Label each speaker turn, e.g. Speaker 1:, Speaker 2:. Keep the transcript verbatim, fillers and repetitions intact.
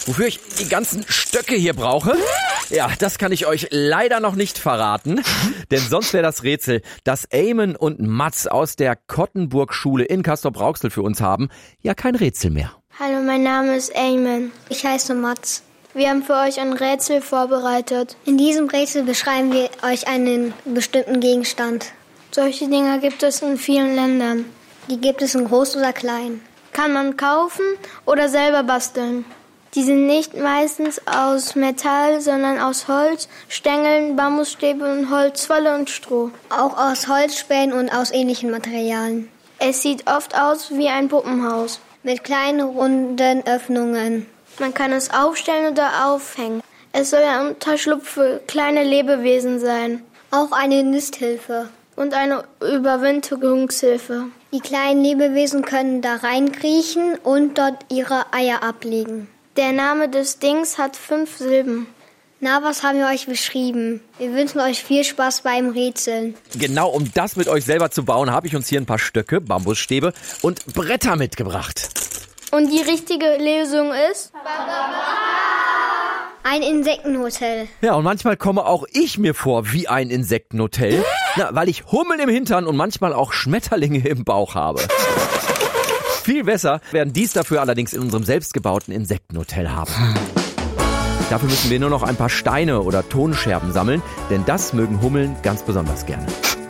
Speaker 1: Wofür ich die ganzen Stöcke hier brauche? Ja, das kann ich euch leider noch nicht verraten, denn sonst wäre das Rätsel, das Eamon und Mats aus der Kottenburg-Schule in Castrop-Rauxel für uns haben, ja kein Rätsel mehr.
Speaker 2: Hallo, mein Name ist Eamon.
Speaker 3: Ich heiße Mats.
Speaker 2: Wir haben für euch ein Rätsel vorbereitet.
Speaker 3: In diesem Rätsel beschreiben wir euch einen bestimmten Gegenstand.
Speaker 2: Solche Dinger gibt es in vielen Ländern.
Speaker 3: Die gibt es in groß oder klein.
Speaker 2: Kann man kaufen oder selber basteln. Die sind nicht meistens aus Metall, sondern aus Holz, Stängeln, Bambusstäbe und Holzwolle und Stroh.
Speaker 3: Auch aus Holzspänen und aus ähnlichen Materialien.
Speaker 2: Es sieht oft aus wie ein Puppenhaus.
Speaker 3: Mit kleinen, runden Öffnungen.
Speaker 2: Man kann es aufstellen oder aufhängen. Es soll ein Unterschlupf für kleine Lebewesen sein.
Speaker 3: Auch eine Nisthilfe.
Speaker 2: Und eine Überwinterungshilfe.
Speaker 3: Die kleinen Lebewesen können da reinkriechen und dort ihre Eier ablegen.
Speaker 2: Der Name des Dings hat fünf Silben.
Speaker 3: Na, was haben wir euch beschrieben? Wir wünschen euch viel Spaß beim Rätseln.
Speaker 1: Genau, um das mit euch selber zu bauen, habe ich uns hier ein paar Stöcke, Bambusstäbe und Bretter mitgebracht.
Speaker 2: Und die richtige Lösung ist?
Speaker 3: Ein Insektenhotel.
Speaker 1: Ja, und manchmal komme auch ich mir vor wie ein Insektenhotel, na, weil ich Hummeln im Hintern und manchmal auch Schmetterlinge im Bauch habe. Viel besser werden dies dafür allerdings in unserem selbstgebauten Insektenhotel haben. Dafür müssen wir nur noch ein paar Steine oder Tonscherben sammeln, denn das mögen Hummeln ganz besonders gerne.